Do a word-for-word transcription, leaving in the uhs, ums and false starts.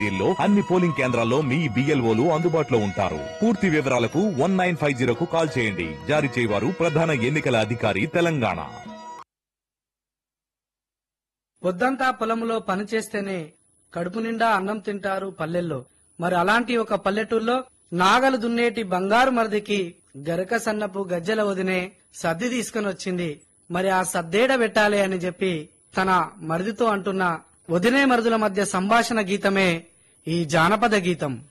లో అన్ని పోలింగ్ కేంద్రాల్లో మీ బిఎల్ఓలు అందుబాటులో ఉంటారు. పూర్తి వివరాలకు వన్ నైన్ ఫైవ్ జీరోకు కాల్ చేయండి. జారీ చేయవారు ప్రధాన ఎన్నికల అధికారి తెలంగాణ. పొద్దంతా పొలంలో పనిచేస్తేనే కడుపు నిండా అన్నం తింటారు పల్లెల్లో. మరి అలాంటి ఒక పల్లెటూరులో నాగలు దున్నేటి బంగారు మరిదికి గరక సన్నపు గజ్జల వదినే సద్ది తీసుకుని వచ్చింది. మరి ఆ సద్దేడ పెట్టాలి అని చెప్పి తన మరిదితో అంటున్న వదినే మరుదుల మధ్య సంభాషణ గీతమే ఈ జానపద గీతం.